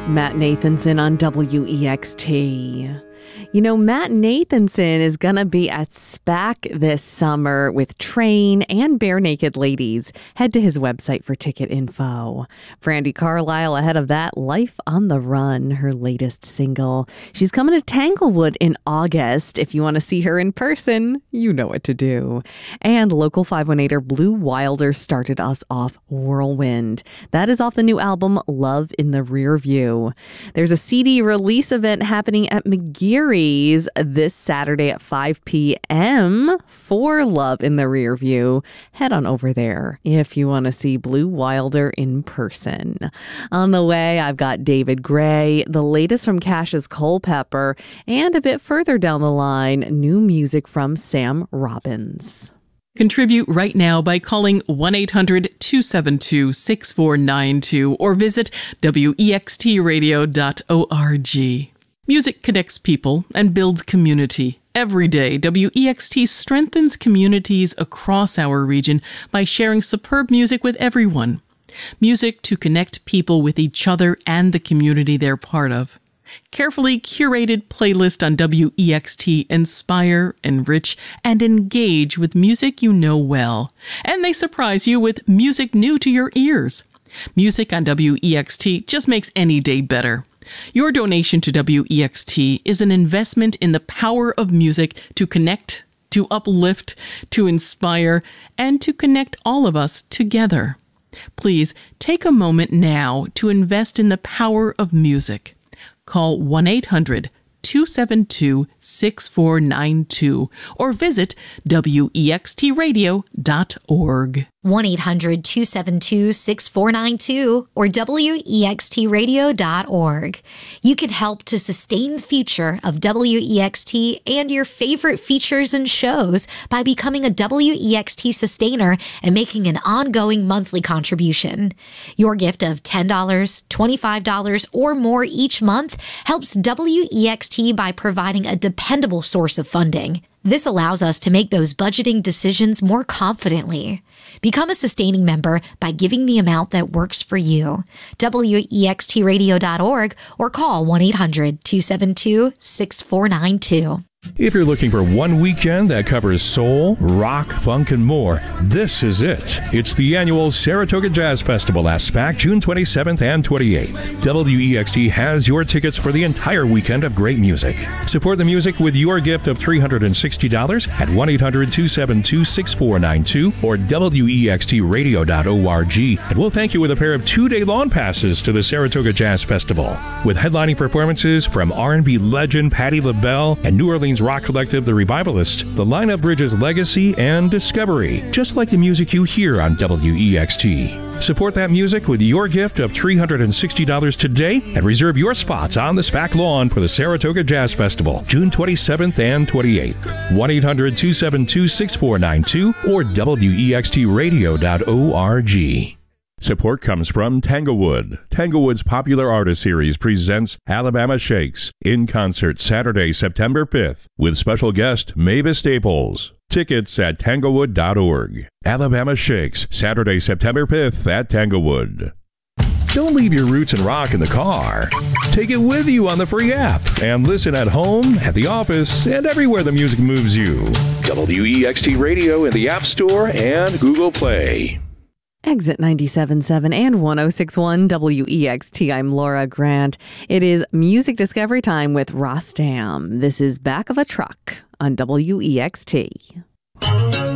Matt Nathanson on WEXT. You know, Matt Nathanson is going to be at SPAC this summer with Train and Bare Naked Ladies. Head to his website for ticket info. Brandi Carlile ahead of that, Life on the Run, her latest single. She's coming to Tanglewood in August. If you want to see her in person, you know what to do. And local 518er Blue Wilder started us off Whirlwind. That is off the new album, Love in the Rear View. There's a CD release event happening at McGeary's this Saturday at 5 p.m. for Love in the Rear View. Head on over there if you want to see Blue Wilder in person. On the way, I've got David Gray, the latest from Cash's Culpepper, and a bit further down the line, new music from Sam Robbins. Contribute right now by calling 1-800-272-6492 or visit wextradio.org. Music connects people and builds community. Every day, WEXT strengthens communities across our region by sharing superb music with everyone. Music to connect people with each other and the community they're part of. Carefully curated playlist on WEXT inspire, enrich, and engage with music you know well. And they surprise you with music new to your ears. Music on WEXT just makes any day better. Your donation to WEXT is an investment in the power of music to connect, to uplift, to inspire, and to connect all of us together. Please take a moment now to invest in the power of music. Call 1-800-272-6492 or visit wextradio.org. 1-800-272-6492 or wextradio.org. You can help to sustain the future of WEXT and your favorite features and shows by becoming a WEXT sustainer and making an ongoing monthly contribution. Your gift of $10, $25, or more each month helps WEXT by providing a dependable source of funding. This allows us to make those budgeting decisions more confidently. Become a sustaining member by giving the amount that works for you. WEXTradio.org or call 1-800-272-6492. If you're looking for one weekend that covers soul, rock, funk, and more, this is it. It's the annual Saratoga Jazz Festival at SPAC, June 27th and 28th. WEXT has your tickets for the entire weekend of great music. Support the music with your gift of $360 at 1-800-272-6492 or wextradio.org, and we'll thank you with a pair of 2-day lawn passes to the Saratoga Jazz Festival. With headlining performances from R&B legend Patti LaBelle and New Orleans rock collective The Revivalists, the lineup bridges legacy and discovery, just like the music you hear on WEXT. Support that music with your gift of $360 today and reserve your spots on the SPAC lawn for the Saratoga Jazz Festival, June 27th and 28th. 1-800-272-6492 or wextradio.org. Support comes from Tanglewood. Tanglewood's popular artist series presents Alabama Shakes in concert Saturday, September 5th with special guest Mavis Staples. Tickets at tanglewood.org. Alabama Shakes, Saturday, September 5th at Tanglewood. Don't leave your roots and rock in the car. Take it with you on the free app and listen at home, at the office, and everywhere the music moves you. WEXT Radio in the App Store and Google Play. Exit 97.7 and 106.1 WEXT. I'm Laura Grant. It is Music Discovery Time with Rostam. This is Back of a Truck on WEXT.